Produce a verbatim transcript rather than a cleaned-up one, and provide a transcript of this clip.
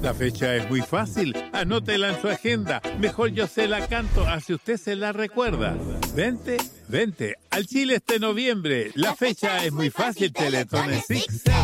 La fecha es muy fácil. Anótela en su agenda. Mejor yo se la canto, así usted se la recuerda. Vente, vente. Al Chile este noviembre. La fecha es muy fácil. Teletón en Six.